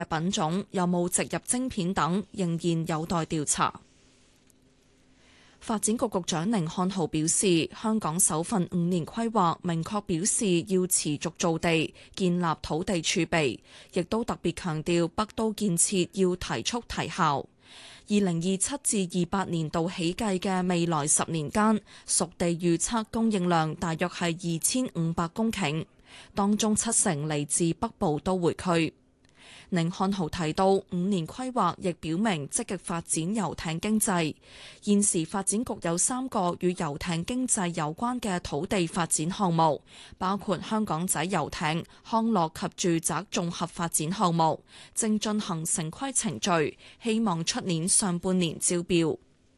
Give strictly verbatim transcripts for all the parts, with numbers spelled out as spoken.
品種有冇植入晶片等，仍然有待調查。發展局局長甯漢豪表示，香港首份五年規劃明確表示要持續造地，建立土地儲備，亦都特別強調北都建設要提速提效。二零二七至二八年度起計嘅未來十年間，熟地預測供應量大約係二千五百公頃，當中七成嚟自北部都會區。甯漢豪提到，五年規劃亦表明積極發展遊艇經濟。現時發展局有三個與遊艇經濟有關嘅土地發展項目，包括香港仔遊艇、康樂及住宅綜合發展項目，正進行城規程序，希望出年上半年招標。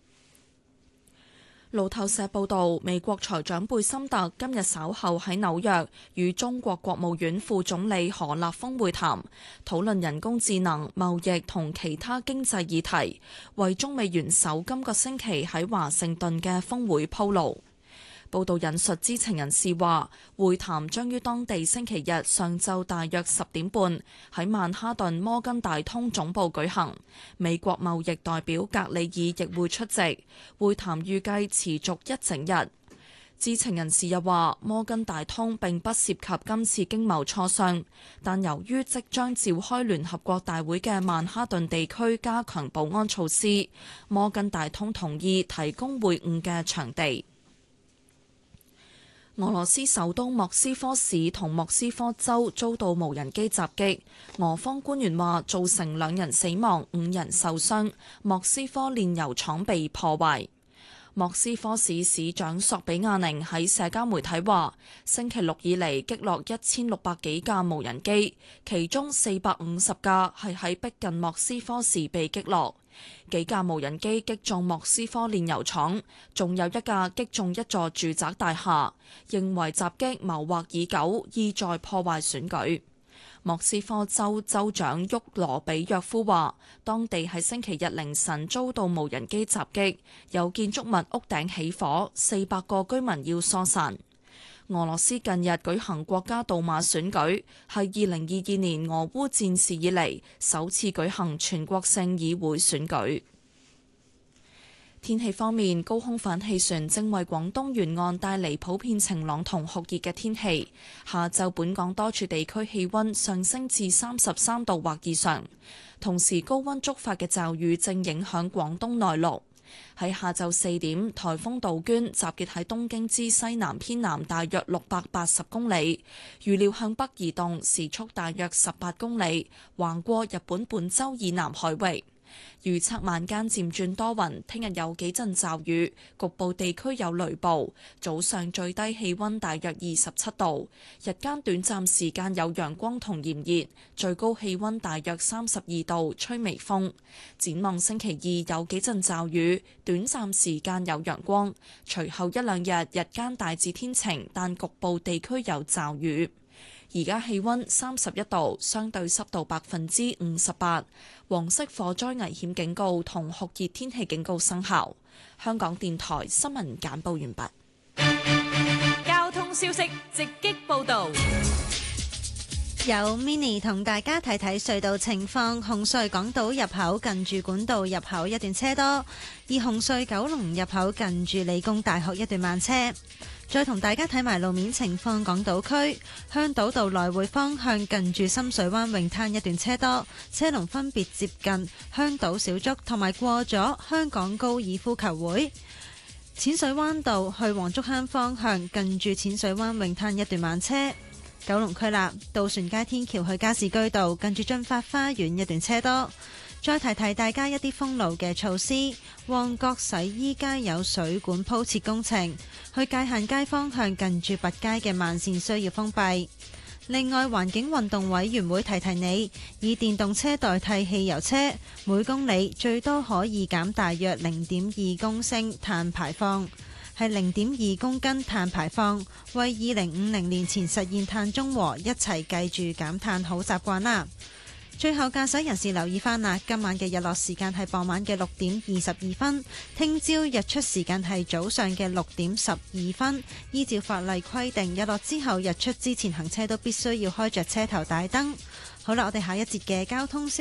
路透社報道，美國財長貝森特今日稍後喺紐約與中國國務院副總理何立峰會談，討論人工智能、貿易同其他經濟議題，為中美元首今個星期喺華盛頓嘅峰會鋪路。報道引述知情人士話，會談將於當地星期日上晝大約十點半喺曼哈頓摩根大通總部舉行。美國貿易代表格里爾亦會出席。會談預計持續一整日。知情人士又話，摩根大通並不涉及今次經貿磋商，但由於即將召開聯合國大會嘅曼哈頓地區加強保安措施，摩根大通同意提供會晤嘅場地。俄羅斯首都莫斯科市同莫斯科州遭到無人機襲擊，俄方官員話造成兩人死亡、五人受傷，莫斯科煉油廠被破壞。莫斯科市市長索比亞寧喺社交媒體話，星期六以嚟擊落一千六百幾架無人機，其中四百五十架係喺逼近莫斯科時被擊落。幾架無人機擊中莫斯科煉油廠，仲有一架擊中一座住宅大廈，認為襲擊謀劃已久，意在破壞選舉。莫斯科州州長沃羅比約夫話，當地喺星期日凌晨遭到無人機襲擊，有建築物屋頂起火，四百個居民要疏散。俄羅斯近日舉行國家杜馬選舉，係二零二二年俄烏戰事以嚟首次舉行全國性議會選舉。天氣方面，高空反氣旋正為廣東沿岸帶嚟普遍晴朗同酷熱嘅天氣。下晝本港多處地區氣溫上升至三十三度或以上，同時高溫觸發嘅驟雨正影響廣東內陸。喺下晝四點，颱風杜鵑集結喺東京之西南偏南大約六百八十公里，預料向北移動，時速大約十八公里，橫過日本本州以南海域。預測晚間漸轉多雲，聽日有幾陣驟雨，局部地區有雷暴。早上最低氣溫大約二十七度，日間短暫時間有陽光同炎熱，最高氣溫大約三十二度，吹微風。展望星期二有幾陣驟雨，短暫時間有陽光，隨後一兩日日間大致天晴，但局部地區有驟雨。而家氣溫三十一度，相對濕度百分之五十八，黃色火災危險警告同酷熱天氣警告生效。香港電台新聞簡報完畢。 交通消息直擊報道， 有 Mini 同大家睇睇隧道情況。紅隧港島入口近住管道入口一段車多，而紅隧九龍入口近住理工大學一段慢車。再同大家睇埋路面情況，港島區香島道來回方向近住深水灣泳灘一段車多，車龍分別接近香島小築同埋過咗香港高爾夫球會。淺水灣道去黃竹坑方向近住淺水灣泳灘一段慢車。九龍區啦，渡船街天橋去加士居道近住駿發花園一段車多。再提提大家一啲封路嘅措施，旺角洗衣街有水管鋪設工程，去界限街方向近住拔街嘅慢線需要封閉。另外，環境運動委員會提提你，以電動車代替汽油車，每公里最多可以減大約零點二公升碳排放，係零點二公斤碳排放，為二零五零年前實現碳中和一齊計住減碳好習慣啦。 最後，駕駛人士留意翻啦，今晚嘅日落時間係傍晚嘅六點二十二分，聽朝日出時間係早上嘅六點十二分。依照法例規定，日落之後日出之前行車都必須要開着車頭大燈。好啦，我哋下一節嘅交通消